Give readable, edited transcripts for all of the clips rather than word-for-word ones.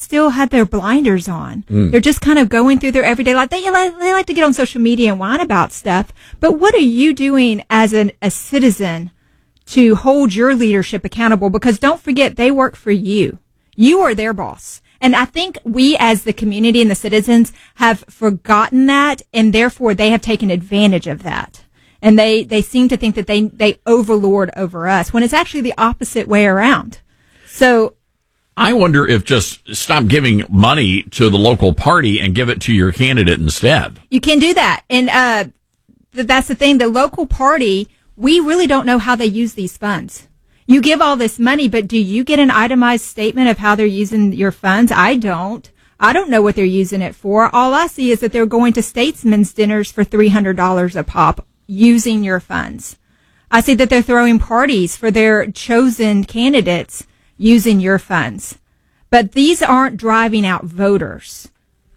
still have their blinders on. They're just kind of going through their everyday life. They like to get on social media and whine about stuff. But what are you doing as a citizen to hold your leadership accountable? Because don't forget, they work for you. You are their boss. And I think we as the community and the citizens have forgotten that, and therefore they have taken advantage of that. And they seem to think that they overlord over us when it's actually the opposite way around. So I wonder if just stop giving money to the local party and give it to your candidate instead. You can do that. And that's the thing. The local party, we really don't know how they use these funds. You give all this money, but do you get an itemized statement of how they're using your funds? I don't. I don't know what they're using it for. All I see is that they're going to statesmen's dinners for $300 a pop using your funds. I see that they're throwing parties for their chosen candidates using your funds. But these aren't driving out voters.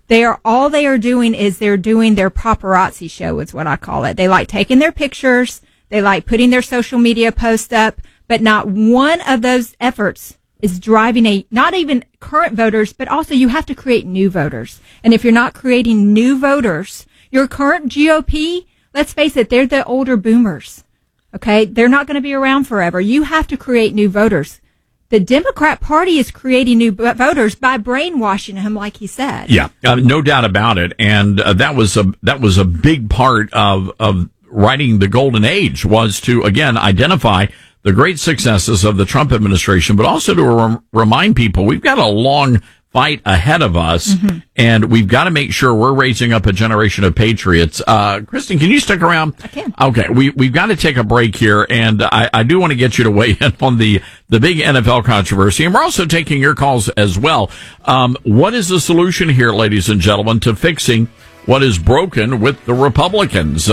All they are doing is they're doing their paparazzi show is what I call it. They like taking their pictures. They like putting their social media posts up. But not one of those efforts is driving not even current voters, but also you have to create new voters. And if you're not creating new voters, your current GOP, let's face it, they're the older boomers. Okay? They're not going to be around forever. You have to create new voters. The Democrat Party is creating new voters by brainwashing them, like he said. Yeah, no doubt about it. And that was a big part of writing the golden age, was to, again, identify the great successes of the Trump administration, but also to remind people we've got a long fight ahead of us, and we've got to make sure we're raising up a generation of patriots. Kristen, can you stick around? I can. Okay, we've got to take a break here, and I do want to get you to weigh in on the big NFL controversy, and we're also taking your calls as well. What is the solution here, ladies and gentlemen, to fixing what is broken with the Republicans?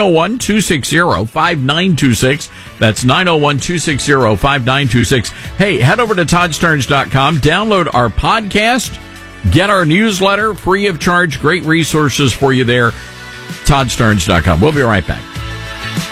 901-260-5926. That's 901-260-5926. Hey, head over to ToddStearns.com, download our podcast, get our newsletter free of charge. Great resources for you there. ToddStearns.com. We'll be right back.